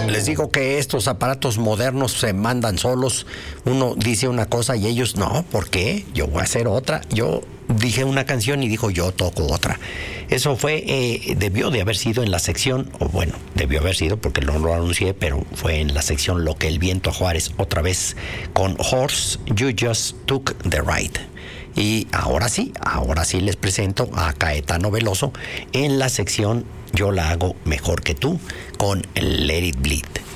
Les digo que estos aparatos modernos se mandan solos. Uno dice una cosa y ellos no. ¿Por qué? Yo voy a hacer otra. Yo dije una canción y dijo yo toco otra. Eso fue, debió de haber sido en la sección, o bueno, debió haber sido porque no lo anuncié, pero fue en la sección Lo que el viento a Juárez, otra vez con Horse, You Just Took the Ride. Y ahora sí les presento a Caetano Veloso en la sección Yo la hago mejor que tú con Let It Bleed.